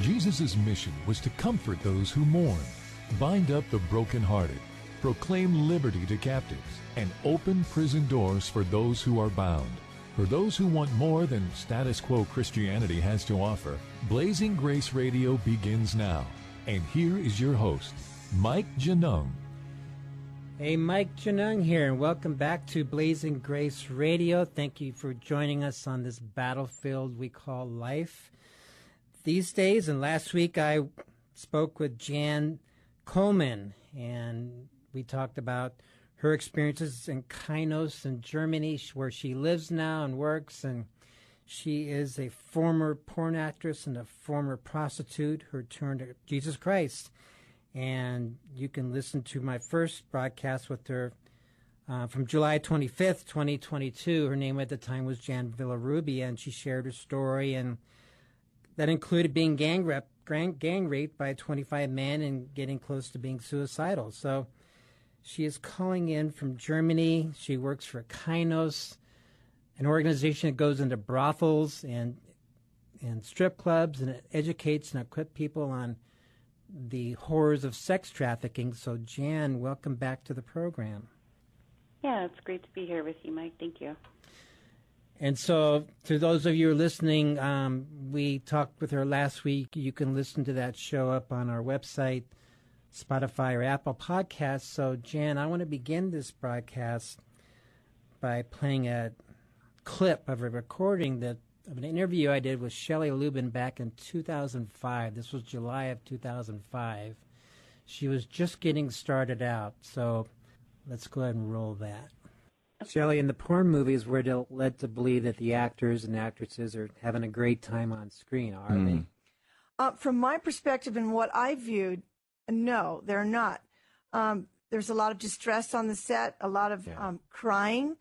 Jesus' mission was to comfort those who mourn, bind up the brokenhearted, proclaim liberty to captives, and open prison doors for those who are bound. For those who want more than status quo Christianity has to offer, Blazing Grace Radio begins now. And here is your host, Mike Genung. Hey, Mike Genung here, and welcome back to Blazing Grace Radio. Thank you for joining us on this battlefield we call life. These days, and last week, I spoke with Jan Coleman, and we talked about her experiences in Kynos in Germany, where she lives now and works, and she is a former porn actress and a former prostitute who turned to Jesus Christ. And you can listen to my first broadcast with her from July 25th, 2022. Her name at the time was Jan Villarubia, and she shared her story, and that included being gang raped by 25 men and getting close to being suicidal. So she is calling in from Germany. She works for Kynos, an organization that goes into brothels and strip clubs, and it educates and equips people on the horrors of sex trafficking. So, Jan, welcome back to the program. Yeah, it's great to be here with you, Mike. Thank you. And so, to those of you who are listening, we talked with her last week. You can listen to that show up on our website, Spotify or Apple Podcasts. So, Jan, I want to begin this broadcast by playing a clip of a recording of an interview I did with Shelley Lubin back in 2005. This was July of 2005. She was just getting started out. So let's go ahead and roll that. Shelley, in the porn movies, we're led to believe that the actors and actresses are having a great time on screen, are they? From my perspective and what I viewed, no, they're not. There's a lot of distress on the set, a lot of crying,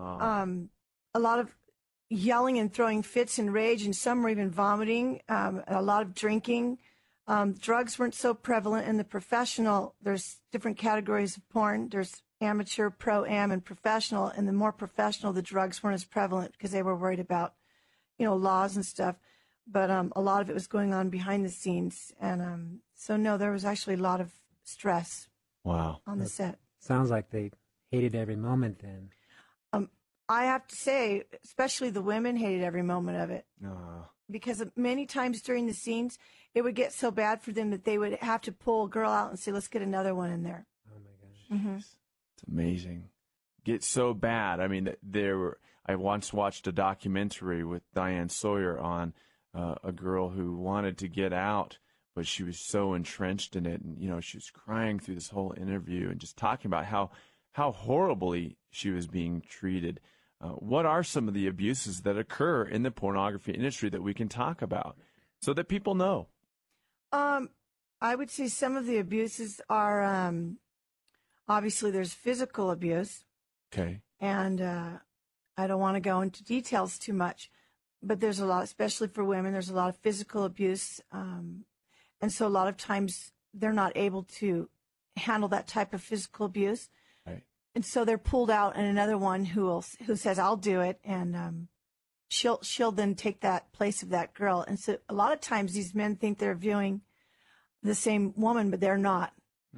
a lot of yelling and throwing fits and rage, and some were even vomiting, a lot of drinking. Drugs weren't so prevalent in the professional. There's different categories of porn. There's amateur, pro-am, and professional. And the more professional, the drugs weren't as prevalent because they were worried about, laws and stuff. But a lot of it was going on behind the scenes. And so, no, there was actually a lot of stress on the set. Sounds like they hated every moment then. I have to say, especially the women hated every moment of it. Because many times during the scenes, it would get so bad for them that they would have to pull a girl out and say, let's get another one in there. Oh, my gosh. Mm-hmm. It's amazing. Get so bad. I mean, I once watched a documentary with Diane Sawyer on a girl who wanted to get out, but she was so entrenched in it. And, she was crying through this whole interview and just talking about how horribly she was being treated. What are some of the abuses that occur in the pornography industry that we can talk about so that people know? I would say some of the abuses are, obviously there's physical abuse. Okay. And I don't want to go into details too much, but there's a lot, especially for women, there's a lot of physical abuse. And so a lot of times they're not able to handle that type of physical abuse. Right. And so they're pulled out, and another one who says, I'll do it. And she'll then take that place of that girl. And so a lot of times these men think they're viewing the same woman, but they're not.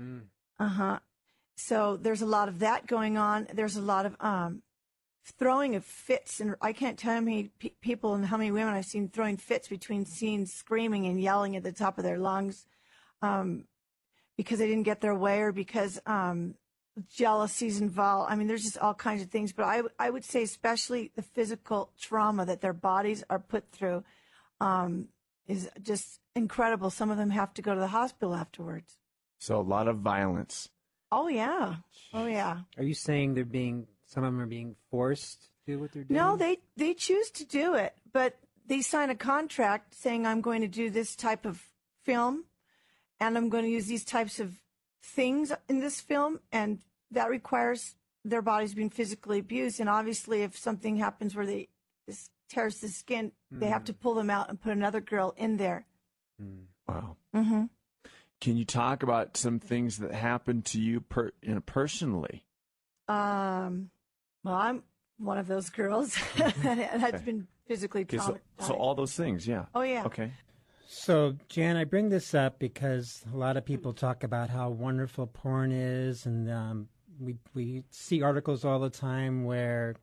So there's a lot of that going on. There's a lot of throwing of fits. And I can't tell how many people and how many women I've seen throwing fits between scenes, screaming and yelling at the top of their lungs because they didn't get their way or because jealousy's involved. I mean, there's just all kinds of things. But I would say especially the physical trauma that their bodies are put through is just incredible. Some of them have to go to the hospital afterwards. So a lot of violence. Oh, yeah. Oh, yeah. Are you saying some of them are being forced to do what they're doing? No, they choose to do it, but they sign a contract saying I'm going to do this type of film and I'm going to use these types of things in this film, and that requires their bodies being physically abused. And obviously, if something happens where this tears the skin, they have to pull them out and put another girl in there. Wow. Mm-hmm. Can you talk about some things that happened to you personally? Well, I'm one of those girls that has been physically traumatized. So all those things, yeah. Oh, yeah. Okay. So, Jan, I bring this up because a lot of people talk about how wonderful porn is, and we see articles all the time where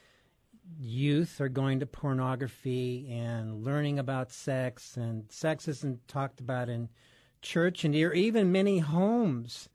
youth are going to pornography and learning about sex, and sex isn't talked about in church and even many homes.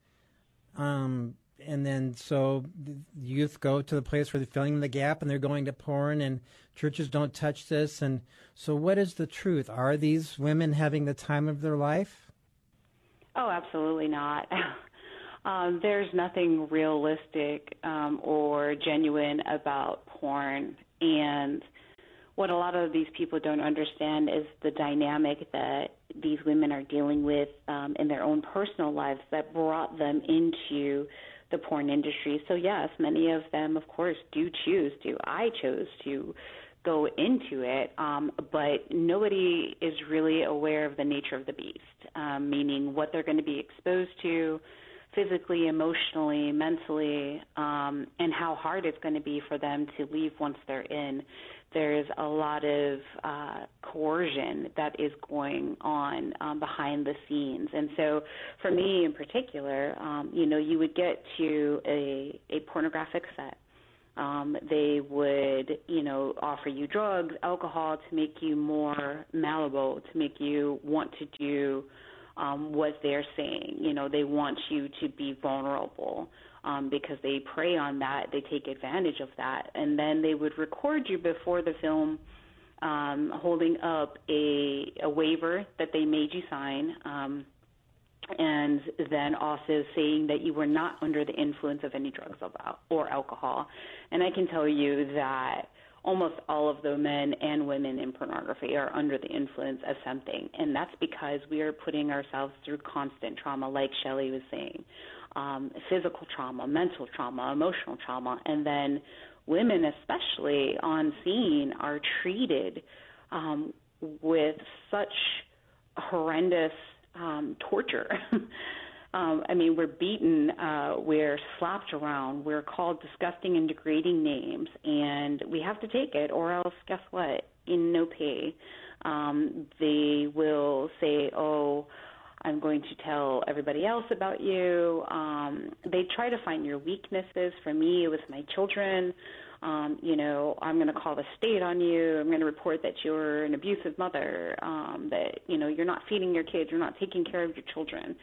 And then so the youth go to the place where they're filling the gap and they're going to porn, and churches don't touch this. And so what is the truth? Are these women having the time of their life? Oh, absolutely not. There's nothing realistic or genuine about porn. And what a lot of these people don't understand is the dynamic that these women are dealing with in their own personal lives that brought them into the porn industry. So yes, many of them, of course, do choose to. I chose to go into it, but nobody is really aware of the nature of the beast, meaning what they're going to be exposed to physically, emotionally, mentally, and how hard it's going to be for them to leave once they're in. There's a lot of coercion that is going on behind the scenes. And so for me in particular, you would get to a pornographic set. They would, offer you drugs, alcohol to make you more malleable, to make you want to do what they're saying. They want you to be vulnerable. Because they prey on that, they take advantage of that. And then they would record you before the film holding up a waiver that they made you sign, and then also saying that you were not under the influence of any drugs or alcohol. And I can tell you that almost all of the men and women in pornography are under the influence of something, and that's because we are putting ourselves through constant trauma, like Shelley was saying. Physical trauma, mental trauma, emotional trauma, and then women, especially on scene, are treated with such horrendous torture. We're beaten, we're slapped around, we're called disgusting and degrading names, and we have to take it, or else, guess what? In no pay, they will say, "Oh, I'm going to tell everybody else about you." They try to find your weaknesses. For me, it was my children. I'm going to call the state on you. I'm going to report that you're an abusive mother, that, you're not feeding your kids, you're not taking care of your children.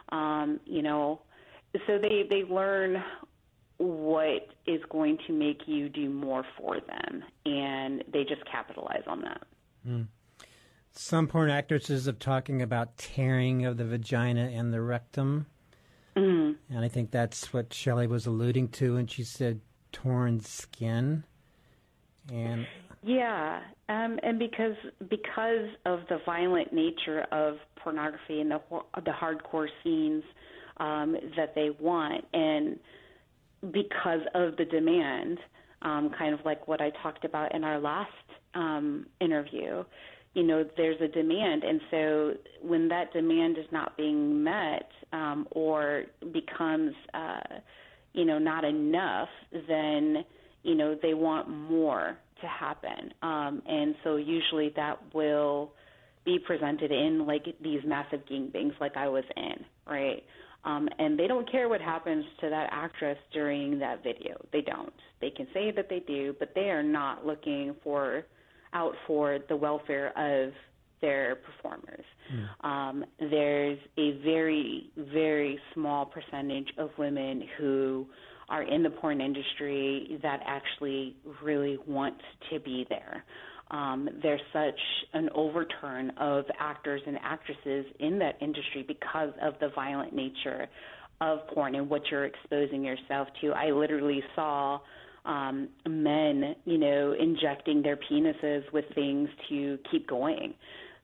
So they learn what is going to make you do more for them, and they just capitalize on that. Mm. Some porn actresses are talking about tearing of the vagina and the rectum. Mm-hmm. And I think that's what Shelley was alluding to when she said torn skin. And yeah, and because of the violent nature of pornography and the hardcore scenes that they want, and because of the demand, kind of like what I talked about in our last interview, there's a demand, and so when that demand is not being met or becomes, not enough, then, they want more to happen. And so usually that will be presented in, like, these massive gangbangs like I was in, right? And they don't care what happens to that actress during that video. They don't. They can say that they do, but they are not looking out for the welfare of their performers. There's a very, very small percentage of women who are in the porn industry that actually really want to be there. There's such an overturn of actors and actresses in that industry because of the violent nature of porn and what you're exposing yourself to. I literally saw men, injecting their penises with things to keep going,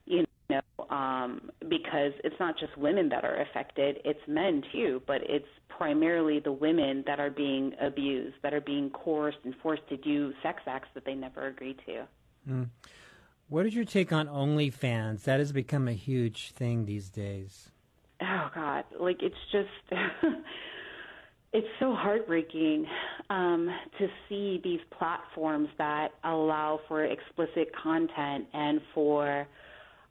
because it's not just women that are affected, it's men too, but it's primarily the women that are being abused, that are being coerced and forced to do sex acts that they never agreed to. Mm. What is your take on OnlyFans? That has become a huge thing these days. Oh, God. It's just... It's so heartbreaking to see these platforms that allow for explicit content and for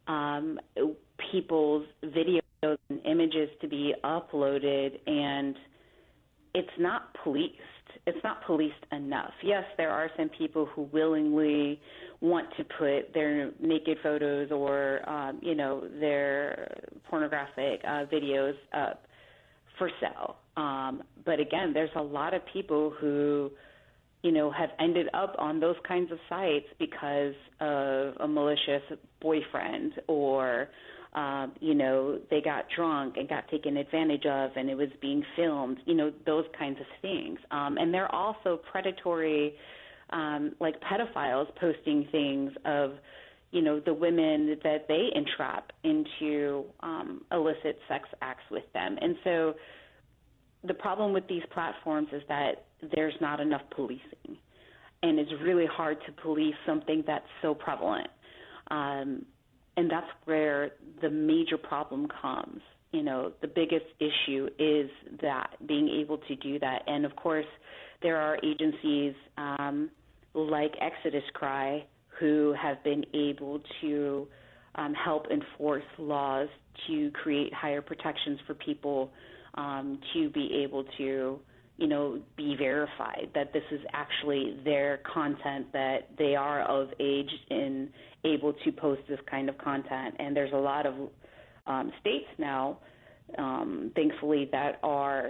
people's videos and images to be uploaded, and it's not policed. It's not policed enough. Yes, there are some people who willingly want to put their naked photos or, their pornographic videos up for sale. But again, there's a lot of people who, have ended up on those kinds of sites because of a malicious boyfriend, or they got drunk and got taken advantage of and it was being filmed, those kinds of things. And they're also predatory, like pedophiles posting things of, the women that they entrap into illicit sex acts with them. And so the problem with these platforms is that there's not enough policing. And it's really hard to police something that's so prevalent. And that's where the major problem comes. The biggest issue is that, being able to do that. And, of course, there are agencies like Exodus Cry who have been able to help enforce laws to create higher protections for people to be able to, be verified that this is actually their content, that they are of age and able to post this kind of content. And there's a lot of states now, thankfully, that are,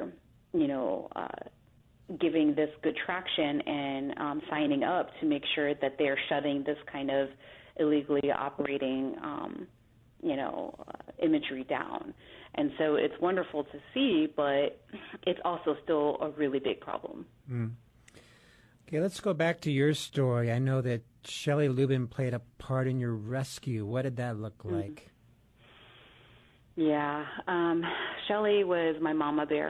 giving this good traction and signing up to make sure that they're shutting this kind of illegally operating, imagery down. And so it's wonderful to see, but it's also still a really big problem. Mm. Okay, let's go back to your story. I know that Shelley Lubin played a part in your rescue. What did that look like? Yeah, Shelley was my mama bear.